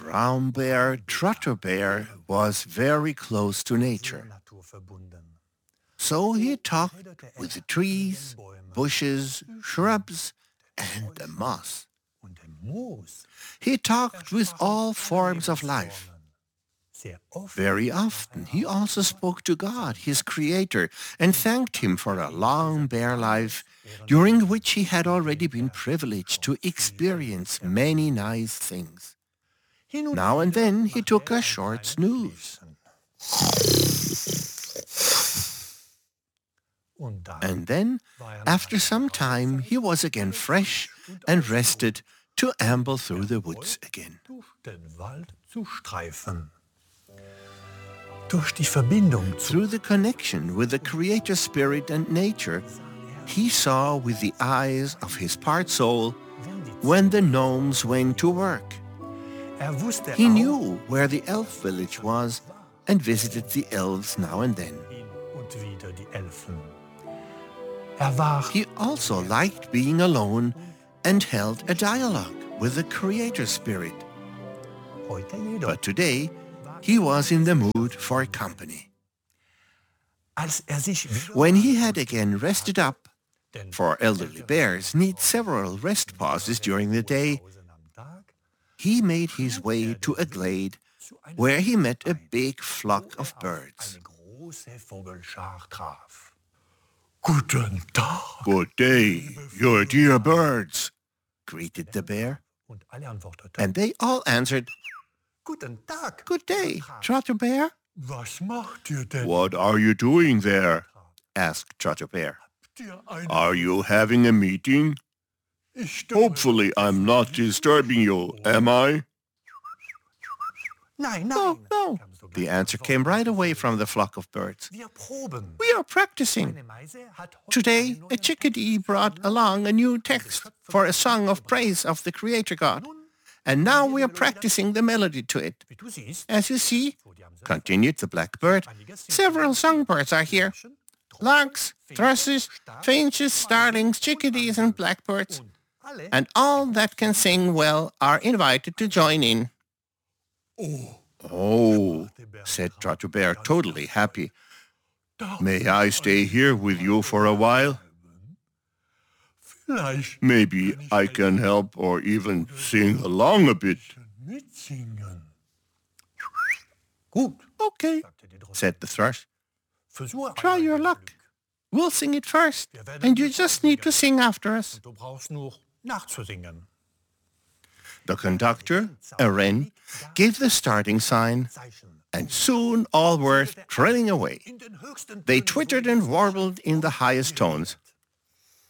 brown bear, Trotter Bear, was very close to nature. So he talked with the trees, bushes, shrubs, and the moss. He talked with all forms of life. Very often he also spoke to God, his creator, and thanked him for a long bear life, during which he had already been privileged to experience many nice things. Now and then he took a short snooze. And then, after some time, he was again fresh and rested to amble through the woods again. Through the connection with the Creator Spirit and nature, he saw with the eyes of his part soul when the gnomes went to work. He knew where the elf village was and visited the elves now and then. He also liked being alone and held a dialogue with the Creator Spirit. But today, he was in the mood for company. When he had again rested up, for elderly bears need several rest pauses during the day, he made his way to a glade where he met a big flock of birds. Good day, you dear birds, greeted the bear. And they all answered, Good day, Trotter Bear. What are you doing there? Asked Trotter Bear. Are you having a meeting? Hopefully I'm not disturbing you, am I? No, no. The answer came right away from the flock of birds. We are practicing. Today, a chickadee brought along a new text for a song of praise of the Creator God. And now we are practicing the melody to it. As you see, continued the blackbird, several songbirds are here. Larks, thrushes, finches, starlings, chickadees, and blackbirds. And all that can sing well are invited to join in. Oh, said Trotter Bear, totally happy. May I stay here with you for a while? Maybe I can help or even sing along a bit. Okay, said the thrush. Try your luck. We'll sing it first, and you just need to sing after us. The conductor, a wren, gave the starting sign, and soon all were trilling away. They twittered and warbled in the highest tones.